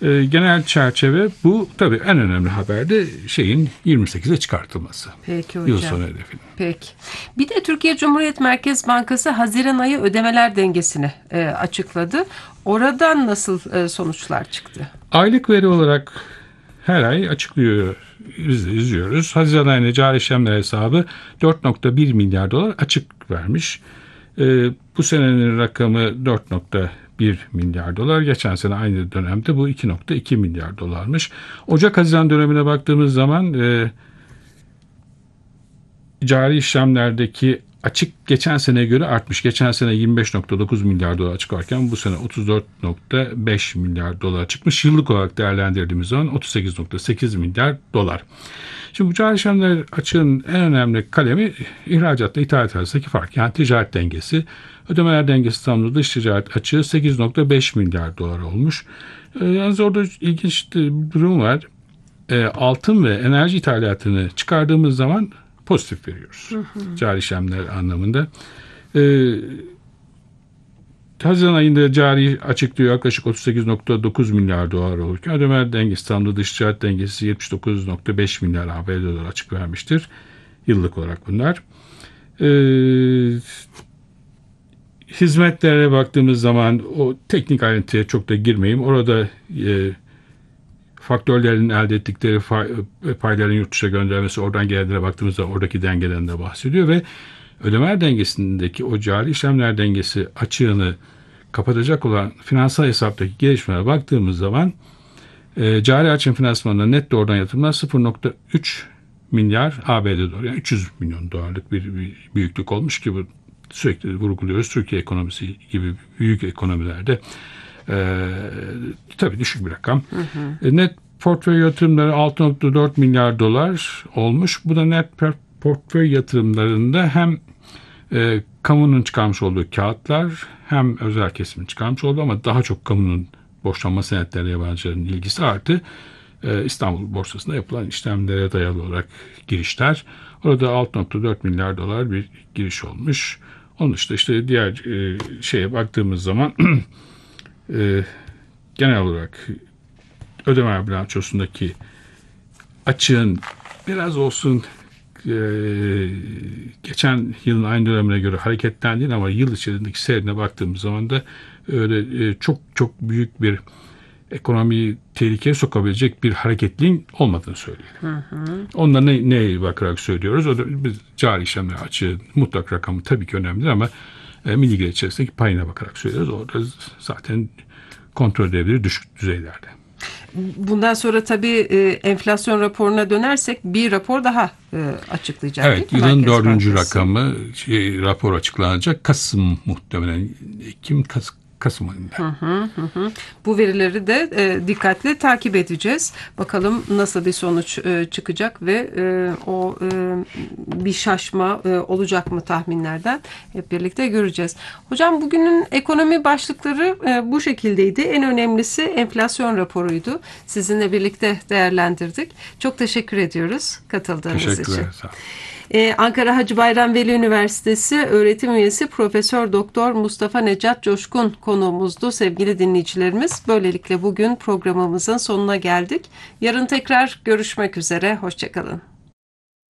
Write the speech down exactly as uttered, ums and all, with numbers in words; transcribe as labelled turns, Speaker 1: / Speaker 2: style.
Speaker 1: e, genel çerçeve bu. Tabii en önemli haber de şeyin yirmi sekize çıkartılması.
Speaker 2: Peki hocam.
Speaker 1: Yıl sonu hedefinin.
Speaker 2: Peki. Bir de Türkiye Cumhuriyet Merkez Bankası Haziran ayı ödemeler dengesini e, açıkladı. Oradan nasıl e, sonuçlar çıktı?
Speaker 1: Aylık veri olarak her ay açıklıyor, biz de izliyoruz. Haziran ayında cari işlemler hesabı dört virgül bir milyar dolar açık vermiş. Ee, bu senenin rakamı dört virgül bir milyar dolar. Geçen sene aynı dönemde bu iki virgül iki milyar dolarmış. Ocak-Haziran dönemine baktığımız zaman e, cari işlemlerdeki açık geçen seneye göre artmış. Geçen sene yirmi beş virgül dokuz milyar dolar açık varken bu sene otuz dört virgül beş milyar dolar çıkmış. Yıllık olarak değerlendirdiğimiz zaman otuz sekiz virgül sekiz milyar dolar. Şimdi bu cari işlemler açığın en önemli kalemi ihracatla ithalat arasındaki fark. Yani ticaret dengesi. Ödemeler dengesi tamamladığı dış ticaret açığı sekiz virgül beş milyar dolar olmuş. Yalnız orada ilginç bir durum var. Altın ve enerji ithalatını çıkardığımız zaman pozitif veriyoruz. Hı hı. Cari işlemler anlamında. Ee, Haziran ayında cari açıklığı yaklaşık otuz sekiz virgül dokuz milyar dolar olurken ödemeler dengesi tamamladığı dış ticaret dengesi yetmiş dokuz virgül beş milyar A B D dolar açık vermiştir. Yıllık olarak bunlar. Ee, hizmetlere baktığımız zaman o teknik ayrıntıya çok da girmeyeyim. Orada e, faktörlerin elde ettikleri payların yurt dışına göndermesi, oradan gelenlere baktığımızda oradaki dengeden de bahsediyor ve ödemeler dengesindeki o cari işlemler dengesi açığını kapatacak olan finansal hesaptaki gelişmelere baktığımız zaman e, cari açığın finansmanına net doğrudan yatırımlar sıfır virgül üç milyar A B D dolar, yani üç yüz milyon dolarlık bir, bir büyüklük olmuş ki bu sürekli vurguluyoruz. Türkiye ekonomisi gibi büyük ekonomilerde Ee, tabii düşük bir rakam. Hı hı. Net portföy yatırımları altı virgül dört milyar dolar olmuş. Bu da net portföy yatırımlarında hem e, kamunun çıkarmış olduğu kağıtlar hem özel kesimin çıkarmış olduğu ama daha çok kamunun borçlanma senetlerine yabancıların ilgisi artı e, İstanbul borsasında yapılan işlemlere dayalı olarak girişler. Orada altı virgül dört milyar dolar bir giriş olmuş. Onun dışında işte diğer e, şeye baktığımız zaman Ee, genel olarak ödeme bilançosundaki açığın biraz olsun e, geçen yılın aynı dönemine göre hareketlendiğini ama yıl içerisindeki seyrine baktığımız zaman da öyle e, çok çok büyük bir ekonomiyi tehlikeye sokabilecek bir hareketliğin olmadığını söyleyelim. Hı hı. Onunla ne, neye bakarak söylüyoruz? O da biz cari işlemler açığı mutlak rakamı tabii ki önemlidir ama e, milli gelir içerisindeki payına bakarak söylüyoruz. Orada zaten kontrol edebilir düşük düzeylerde.
Speaker 2: Bundan sonra tabii e, enflasyon raporuna dönersek bir rapor daha e, açıklayacak.
Speaker 1: Evet, yılın dördüncü rakamı şey, rapor açıklanacak. Kasım muhtemelen. Ekim, Kasım. Kasım ayında.
Speaker 2: Hı hı hı. Bu verileri de e, dikkatle takip edeceğiz. Bakalım nasıl bir sonuç e, çıkacak ve e, o e, bir şaşma e, olacak mı tahminlerden hep birlikte göreceğiz. Hocam bugünün ekonomi başlıkları e, bu şekildeydi. En önemlisi enflasyon raporuydu. Sizinle birlikte değerlendirdik. Çok teşekkür ediyoruz katıldığınız için.
Speaker 1: Teşekkürler. Sağ olun.
Speaker 2: Ee, Ankara Hacı Bayram Veli Üniversitesi öğretim üyesi Profesör Doktor Mustafa Necat Coşkun konuğumuzdu sevgili dinleyicilerimiz. Böylelikle bugün programımızın sonuna geldik. Yarın tekrar görüşmek üzere. Hoşça kalın.